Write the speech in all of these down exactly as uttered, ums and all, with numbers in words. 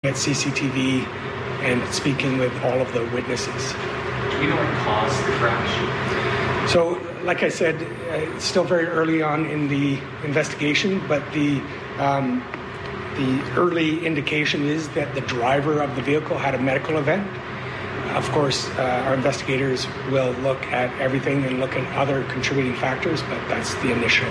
at C C T V and speaking with all of the witnesses. Do we know what caused the crash? So, like I said, uh, it's still very early on in the investigation, but the um, the early indication is that the driver of the vehicle had a medical event. Of course, uh, our investigators will look at everything and look at other contributing factors, but that's the initial.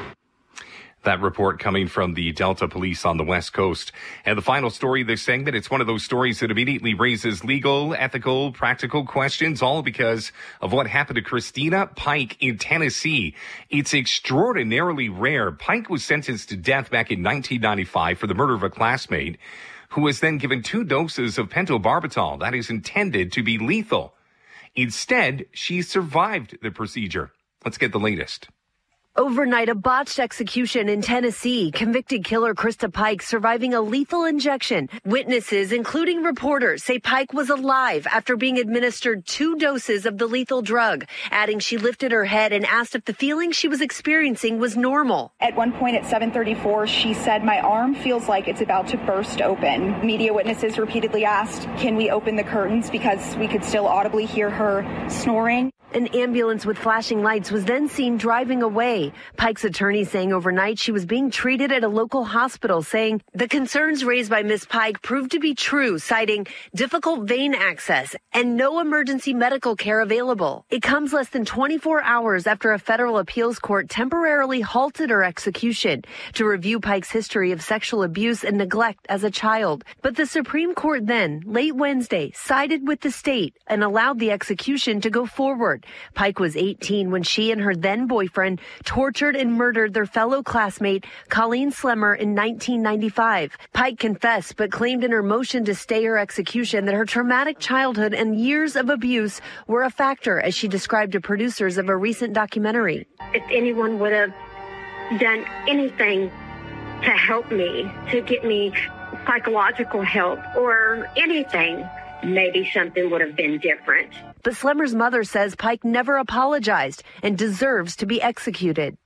That report coming from the Delta Police on the West Coast. And the final story of this segment, it's one of those stories that immediately raises legal, ethical, practical questions, all because of what happened to Christina Pike in Tennessee. It's extraordinarily rare. Pike was sentenced to death back in nineteen ninety-five for the murder of a classmate who was then given two doses of pentobarbital that is intended to be lethal. Instead, she survived the procedure. Let's get the latest. Overnight, a botched execution in Tennessee. Convicted killer Krista Pike surviving a lethal injection. Witnesses, including reporters, say Pike was alive after being administered two doses of the lethal drug, adding she lifted her head and asked if the feeling she was experiencing was normal. At one point at seven thirty-four, she said, "My arm feels like it's about to burst open." Media witnesses repeatedly asked, "Can we open the curtains?" because we could still audibly hear her snoring. An ambulance with flashing lights was then seen driving away. Pike's attorney saying overnight she was being treated at a local hospital, saying the concerns raised by Miss Pike proved to be true, citing difficult vein access and no emergency medical care available. It comes less than twenty-four hours after a federal appeals court temporarily halted her execution to review Pike's history of sexual abuse and neglect as a child. But the Supreme Court then, late Wednesday, sided with the state and allowed the execution to go forward. Pike was eighteen when she and her then boyfriend tortured and murdered their fellow classmate, Colleen Slemmer, in nineteen ninety-five. Pike confessed but claimed in her motion to stay her execution that her traumatic childhood and years of abuse were a factor, as she described to producers of a recent documentary. If anyone would have done anything to help me, to get me psychological help or anything, maybe something would have been different. But Slemmer's mother says Pike never apologized and deserves to be executed.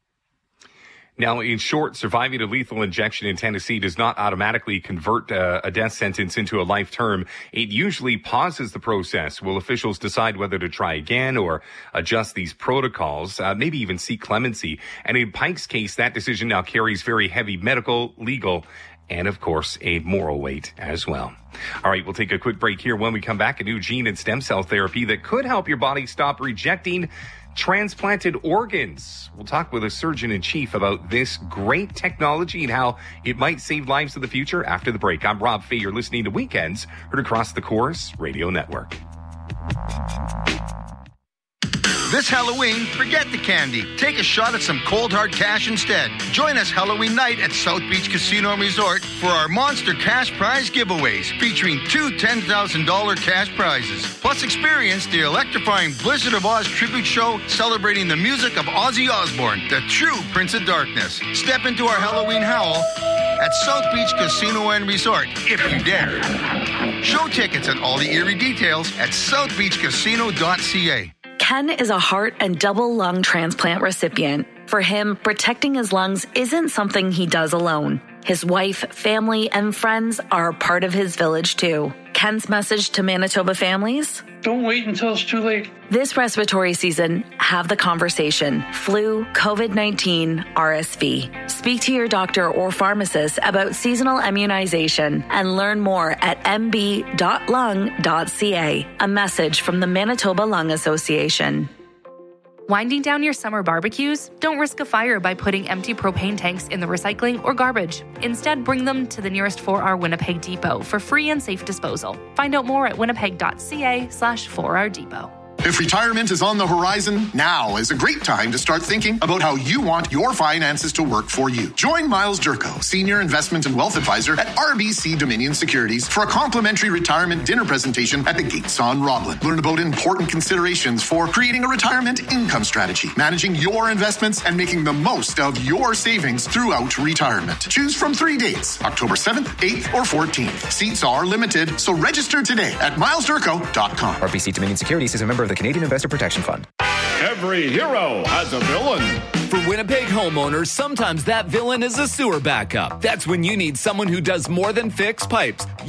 Now, in short, surviving a lethal injection in Tennessee does not automatically convert uh, a death sentence into a life term. It usually pauses the process. Will officials decide whether to try again or adjust these protocols, uh, maybe even seek clemency? And in Pike's case, that decision now carries very heavy medical, legal, and, of course, a moral weight as well. All right, we'll take a quick break here. When we come back, a new gene and stem cell therapy that could help your body stop rejecting transplanted organs. We'll talk with a surgeon-in-chief about this great technology and how it might save lives in the future after the break. I'm Rob Fay. You're listening to Weekends, heard across the Chorus Radio Network. This Halloween, forget the candy. Take a shot at some cold hard cash instead. Join us Halloween night at South Beach Casino and Resort for our monster cash prize giveaways featuring two ten thousand dollars cash prizes. Plus experience the electrifying Blizzard of Oz tribute show celebrating the music of Ozzy Osbourne, the true Prince of Darkness. Step into our Halloween howl at South Beach Casino and Resort, if you dare. Show tickets and all the eerie details at south beach casino dot c a. Ken is a heart and double lung transplant recipient. For him, protecting his lungs isn't something he does alone. His wife, family, and friends are a part of his village too. Ken's message to Manitoba families? Don't wait until it's too late. This respiratory season, have the conversation. Flu, covid nineteen, R S V. Speak to your doctor or pharmacist about seasonal immunization and learn more at m b dot lung dot c a. A message from the Manitoba Lung Association. Winding down your summer barbecues? Don't risk a fire by putting empty propane tanks in the recycling or garbage. Instead, bring them to the nearest four R Winnipeg depot for free and safe disposal. Find out more at winnipeg dot c a slash four R depot. If retirement is on the horizon, now is a great time to start thinking about how you want your finances to work for you. Join Miles Durko, Senior Investment and Wealth Advisor at R B C Dominion Securities for a complimentary retirement dinner presentation at the Gates on Roblin. Learn about important considerations for creating a retirement income strategy, managing your investments, and making the most of your savings throughout retirement. Choose from three dates, October seventh, eighth, or fourteenth. Seats are limited, so register today at miles durko dot com. R B C Dominion Securities is a member of the Canadian Investor Protection Fund. Every hero has a villain. For Winnipeg homeowners, sometimes that villain is a sewer backup. That's when you need someone who does more than fix pipes.